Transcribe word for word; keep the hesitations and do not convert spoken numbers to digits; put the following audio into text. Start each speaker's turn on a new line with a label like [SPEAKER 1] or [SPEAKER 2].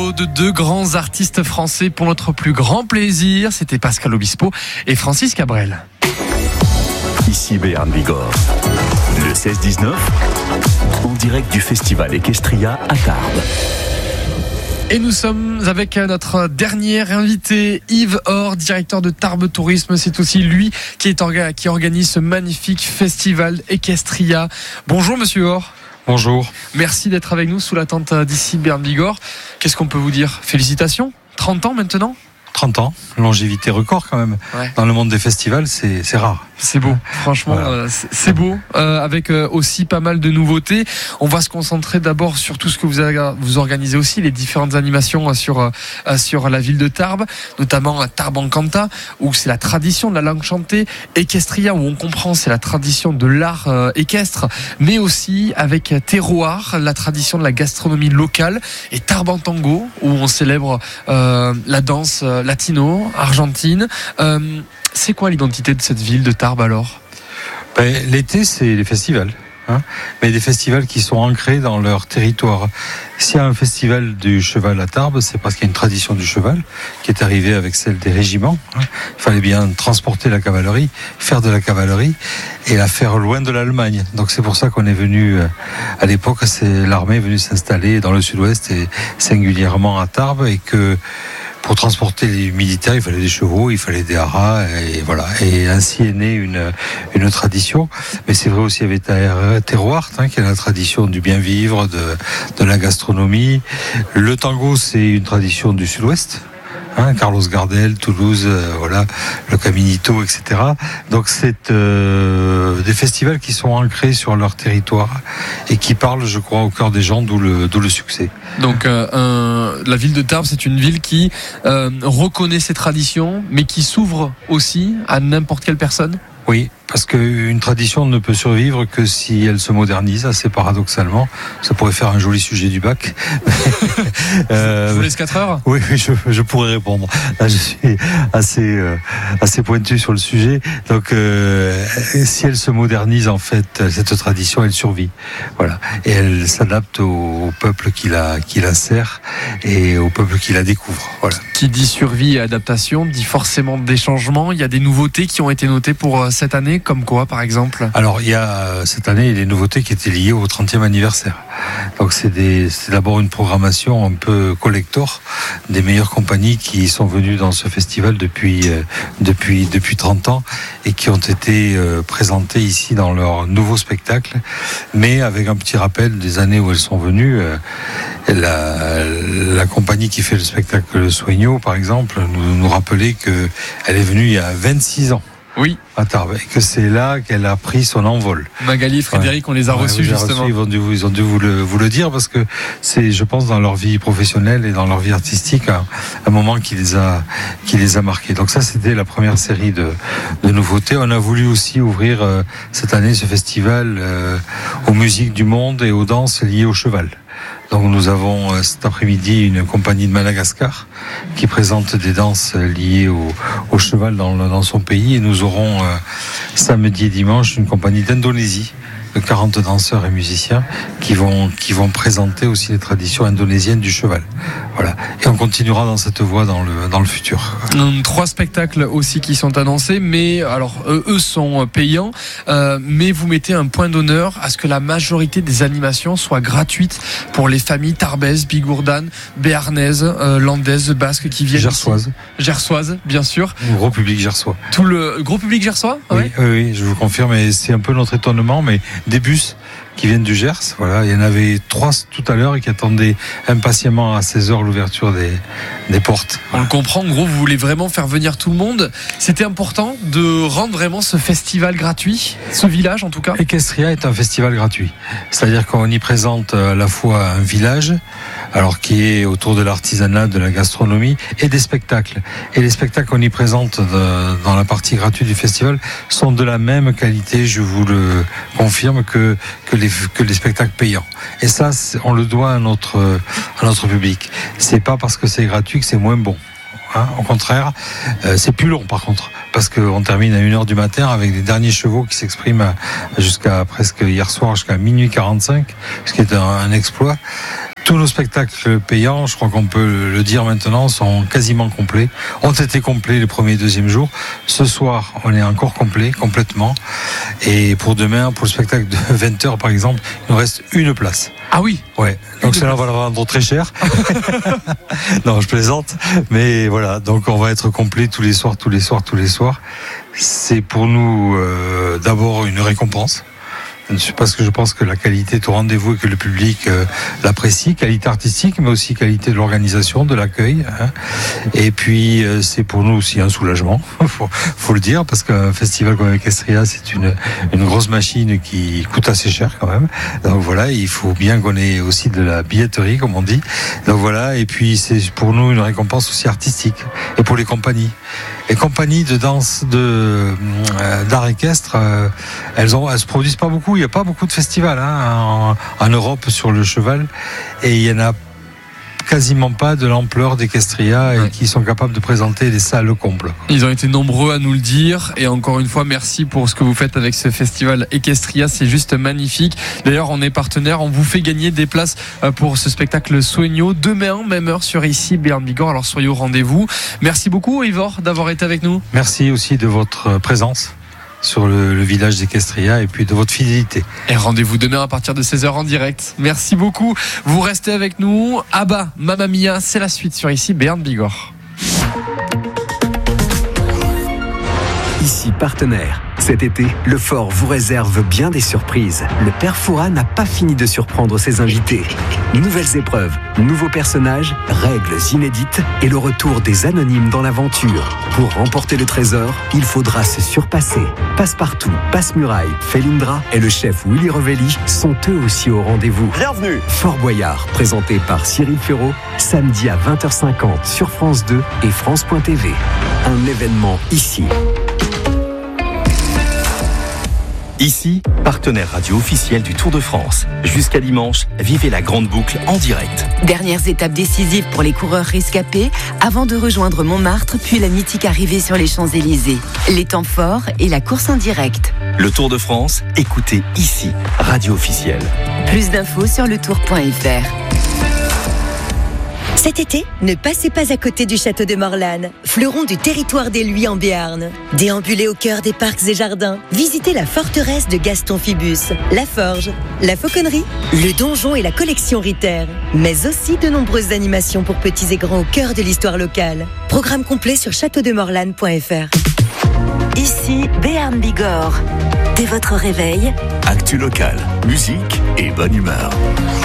[SPEAKER 1] duo de deux grands artistes français pour notre plus grand plaisir. C'était Pascal Obispo et Francis Cabrel.
[SPEAKER 2] Ici Béarn Bigorre. Le seize dix-neuf, en direct du festival Equestria à Tarbes.
[SPEAKER 1] Et nous sommes avec notre dernier invité, Yves Or, directeur de Tarbes Tourisme. C'est aussi lui qui, est orga- qui organise ce magnifique festival Equestria. Bonjour Monsieur Or.
[SPEAKER 3] Bonjour.
[SPEAKER 1] Merci d'être avec nous sous la tente d'ici Béarn Bigorre. Qu'est-ce qu'on peut vous dire ? Félicitations, trente ans maintenant ?
[SPEAKER 3] trente ans, longévité record quand même.
[SPEAKER 1] Ouais.
[SPEAKER 3] Dans le monde des festivals, c'est, c'est rare.
[SPEAKER 1] C'est beau, franchement, voilà. euh, c'est, c'est beau, euh, avec euh, aussi pas mal de nouveautés. On va se concentrer d'abord sur tout ce que vous, avez, vous organisez aussi, les différentes animations sur, euh, sur la ville de Tarbes, notamment à Tarbes en Canta, où c'est la tradition de la langue chantée, Equestria, où on comprend c'est la tradition de l'art euh, équestre, mais aussi avec Terroir, la tradition de la gastronomie locale, et Tarbes en tango, où on célèbre euh, la danse euh, latino, argentine. Euh, c'est quoi l'identité de cette ville de Tarbes alors ?
[SPEAKER 3] Ben, l'été, c'est les festivals. Hein, mais des festivals qui sont ancrés dans leur territoire. S'il y a un festival du cheval à Tarbes, c'est parce qu'il y a une tradition du cheval qui est arrivée avec celle des régiments. Hein. Il fallait bien transporter la cavalerie, faire de la cavalerie et la faire loin de l'Allemagne. Donc c'est pour ça qu'on est venu, à l'époque, c'est, l'armée est venue s'installer dans le sud-ouest et singulièrement à Tarbes, et que pour transporter les militaires, il fallait des chevaux, il fallait des haras, et voilà. Et ainsi est née une, une tradition. Mais c'est vrai aussi avec Terroir, hein, qui est la tradition du bien vivre, de, de la gastronomie. Le tango, c'est une tradition du sud-ouest. Hein, Carlos Gardel, Toulouse, euh, voilà, le Caminito, et cetera. Donc c'est euh, des festivals qui sont ancrés sur leur territoire et qui parlent, je crois, au cœur des gens, d'où le, d'où le succès.
[SPEAKER 1] Donc euh, un, la ville de Tarbes, c'est une ville qui euh, reconnaît ses traditions, mais qui s'ouvre aussi à n'importe quelle personne.
[SPEAKER 3] Oui, parce qu'une tradition ne peut survivre que si elle se modernise, assez paradoxalement. Ça pourrait faire un joli sujet du bac.
[SPEAKER 1] euh, je vous laisse quatre heures.
[SPEAKER 3] Oui, je, je pourrais répondre. Là, je suis assez, euh, assez pointu sur le sujet. Donc, euh, si elle se modernise, en fait, cette tradition, elle survit. Voilà. Et elle s'adapte au, au peuple qui la, qui la sert et au peuple qui la découvre. Voilà.
[SPEAKER 1] Qui dit survie et adaptation, dit forcément des changements. Il y a des nouveautés qui ont été notées pour cette année, comme quoi par exemple ?
[SPEAKER 3] Alors il y a cette année des nouveautés qui étaient liées au trentième anniversaire. Donc c'est, des, c'est d'abord une programmation un peu collector des meilleures compagnies qui sont venues dans ce festival depuis, euh, depuis, depuis trente ans et qui ont été euh, présentées ici dans leur nouveau spectacle, mais avec un petit rappel des années où elles sont venues. Euh, la, la compagnie qui fait le spectacle Le Soigneau, par exemple, nous, nous rappelait qu'elle est venue il y a vingt-six ans.
[SPEAKER 1] Oui.
[SPEAKER 3] À Tarbes, et que c'est là qu'elle a pris son envol.
[SPEAKER 1] Magali et Frédéric, ouais. On les a ouais, reçus justement.
[SPEAKER 3] Reçus, ils, ont dû, ils ont dû vous le, vous le dire, parce que c'est, je pense, dans leur vie professionnelle et dans leur vie artistique, un, un moment qui les a, qui les a marqués. Donc ça, c'était la première série de, de nouveautés. On a voulu aussi ouvrir euh, cette année ce festival euh, aux musiques du monde et aux danses liées au cheval. Donc nous avons euh, cet après-midi une compagnie de Madagascar qui présente des danses liées au, au cheval dans, dans son pays, et nous aurons euh, samedi et dimanche une compagnie d'Indonésie de quarante danseurs et musiciens qui vont, qui vont présenter aussi les traditions indonésiennes du cheval. Voilà. Et on continuera dans cette voie dans le, dans le futur.
[SPEAKER 1] Trois spectacles aussi qui sont annoncés, mais alors eux sont payants, euh, mais vous mettez un point d'honneur à ce que la majorité des animations soient gratuites pour les familles tarbaises, bigourdanes, béarnaises, euh, landaises, basques qui viennent.
[SPEAKER 3] Gersoises.
[SPEAKER 1] Gersoises, bien sûr.
[SPEAKER 3] Le gros public gersois.
[SPEAKER 1] Tout le gros public gersois.
[SPEAKER 3] Oui,
[SPEAKER 1] ouais.
[SPEAKER 3] oui, oui, je vous confirme, et c'est un peu notre étonnement, mais des bus qui viennent du Gers, voilà, il y en avait trois tout à l'heure et qui attendaient impatiemment à seize heures l'ouverture des, des portes.
[SPEAKER 1] On le comprend, en gros, vous voulez vraiment faire venir tout le monde. C'était important de rendre vraiment ce festival gratuit, ce village en tout cas.
[SPEAKER 3] Equestria est un festival gratuit, c'est-à-dire qu'on y présente à la fois un village, alors qui est autour de l'artisanat, de la gastronomie et des spectacles. Et les spectacles qu'on y présente de, dans la partie gratuite du festival sont de la même qualité, je vous le confirme, que, que, les, que les spectacles payants. Et ça, on le doit à notre, à notre public. C'est pas parce que c'est gratuit que c'est moins bon. Hein, au contraire, euh, c'est plus long par contre, parce qu'on termine à une heure du matin avec les derniers chevaux qui s'expriment jusqu'à presque hier soir, jusqu'à minuit quarante-cinq, ce qui est un, un exploit. Tous nos spectacles payants, je crois qu'on peut le dire maintenant, sont quasiment complets. Ont été complets les premiers et deuxièmes jours. Ce soir, on est encore complet, complètement. Et pour demain, pour le spectacle de vingt heures par exemple, il nous reste une place.
[SPEAKER 1] Ah oui.
[SPEAKER 3] Ouais. Donc cela, on va le vendre très cher. Non, je plaisante. Mais voilà, donc on va être complet tous les soirs, tous les soirs, tous les soirs. C'est pour nous euh, d'abord une récompense. Parce que je pense que la qualité est au rendez-vous et que le public euh, l'apprécie, qualité artistique, mais aussi qualité de l'organisation, de l'accueil. Hein. Et puis euh, c'est pour nous aussi un soulagement, faut, faut le dire, parce qu'un festival comme Equestria, c'est une une grosse machine qui coûte assez cher quand même. Donc voilà, il faut bien qu'on ait aussi de la billetterie, comme on dit. Donc voilà, et puis c'est pour nous une récompense aussi artistique, et pour les compagnies. Les compagnies de danse, de euh, d'art équestre, euh, elles ont, elles se produisent pas beaucoup. Il y a pas beaucoup de festivals hein, en, en Europe sur le cheval, et il y en a quasiment pas de l'ampleur d'Equestria et ouais. qui sont capables de présenter des salles combles.
[SPEAKER 1] Ils ont été nombreux à nous le dire, et encore une fois merci pour ce que vous faites avec ce festival Equestria, c'est juste magnifique. D'ailleurs on est partenaire, on vous fait gagner des places pour ce spectacle Sueño demain, même heure sur ici Béarn Bigorre, alors soyez au rendez-vous. Merci beaucoup Ivor d'avoir été avec nous.
[SPEAKER 3] Merci aussi de votre présence sur le, le village d'Equestria et puis de votre fidélité.
[SPEAKER 1] Et rendez-vous demain à partir de seize heures en direct. Merci beaucoup. Vous restez avec nous. Abba, Mamma Mia, c'est la suite sur ici Béarn Bigorre.
[SPEAKER 4] Ici partenaire. Cet été, le Fort vous réserve bien des surprises. Le Père Fouras n'a pas fini de surprendre ses invités. Nouvelles épreuves, nouveaux personnages, règles inédites et le retour des anonymes dans l'aventure. Pour remporter le trésor, il faudra se surpasser. Passepartout, Passe-Muraille, Felindra et le chef Willy Revelli sont eux aussi au rendez-vous.
[SPEAKER 5] Bienvenue.
[SPEAKER 4] Fort Boyard, présenté par Cyril Ferraud, samedi à vingt heures cinquante sur France deux et France point T V. Un événement ici.
[SPEAKER 2] Ici, partenaire radio officiel du Tour de France. Jusqu'à dimanche, vivez la grande boucle en direct.
[SPEAKER 6] Dernières étapes décisives pour les coureurs rescapés avant de rejoindre Montmartre, puis la mythique arrivée sur les Champs-Élysées. Les temps forts et la course en direct.
[SPEAKER 2] Le Tour de France, écoutez ici, radio officielle.
[SPEAKER 6] Plus d'infos sur le tour point f r.
[SPEAKER 7] Cet été, ne passez pas à côté du château de Morlane, fleuron du territoire des Luys en Béarn. Déambulez au cœur des parcs et jardins, visitez la forteresse de Gaston Phibus, la forge, la fauconnerie, le donjon et la collection Ritter, mais aussi de nombreuses animations pour petits et grands au cœur de l'histoire locale. Programme complet sur château de morlane point f r.
[SPEAKER 6] Ici, Béarn Bigorre. Dès votre réveil,
[SPEAKER 2] actu local, musique et bonne humeur.